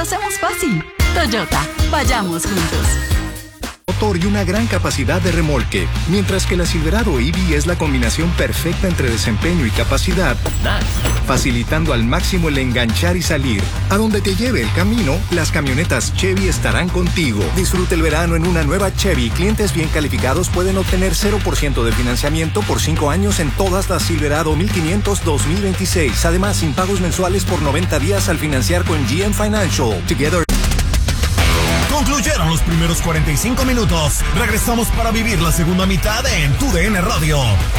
Lo hacemos fácil. Toyota, vayamos juntos. Motor y una gran capacidad de remolque, mientras que la Silverado EV es la combinación perfecta entre desempeño y capacidad, facilitando al máximo el enganchar y salir. A donde te lleve el camino, las camionetas Chevy estarán contigo. Disfruta el verano en una nueva Chevy. Clientes bien calificados pueden obtener 0% de financiamiento por 5 años en todas las Silverado 1500 2026. Además, sin pagos mensuales por 90 días al financiar con GM Financial. Together. Concluyeron los primeros 45 minutos. Regresamos para vivir la segunda mitad en TUDN Radio.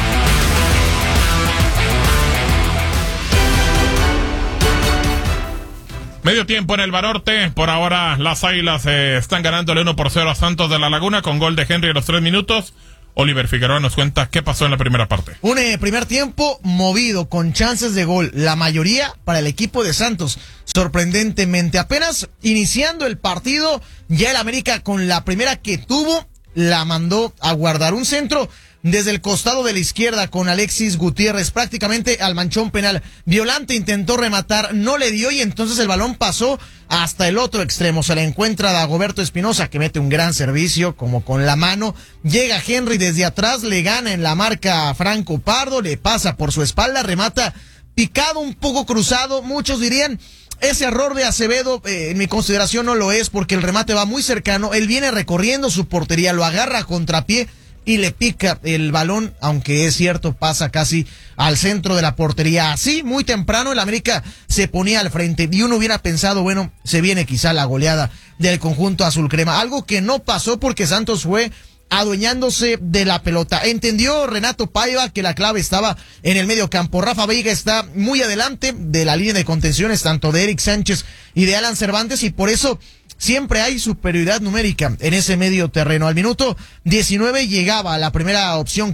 Medio tiempo en el Banorte. Por ahora las Águilas están ganándole 1-0 a Santos de la Laguna con gol de Henry a los 3 minutos. Oliver Figueroa nos cuenta qué pasó en la primera parte. Un primer tiempo movido, con chances de gol, la mayoría para el equipo de Santos. Sorprendentemente, apenas iniciando el partido, ya el América con la primera que tuvo, la mandó a guardar. Un centro desde el costado de la izquierda con Alexis Gutiérrez, prácticamente al manchón penal. Violante intentó rematar, no le dio y entonces el balón pasó hasta el otro extremo. Se le encuentra a Dagoberto Espinosa, que mete un gran servicio, como con la mano. Llega Henry desde atrás, le gana en la marca a Franco Pardo, le pasa por su espalda, remata picado, un poco cruzado. Muchos dirían, ese error de Acevedo, en mi consideración no lo es, porque el remate va muy cercano. Él viene recorriendo su portería, lo agarra a contrapié y le pica el balón, aunque es cierto, pasa casi al centro de la portería. Así, muy temprano, el América se ponía al frente y uno hubiera pensado, bueno, se viene quizá la goleada del conjunto azul crema. Algo que no pasó porque Santos fue adueñándose de la pelota. Entendió Renato Paiva que la clave estaba en el medio campo. Rafa Veiga está muy adelante de la línea de contenciones, tanto de Eric Sánchez y de Alan Cervantes, y por eso siempre hay superioridad numérica en ese medio terreno. Al minuto 19 llegaba la primera opción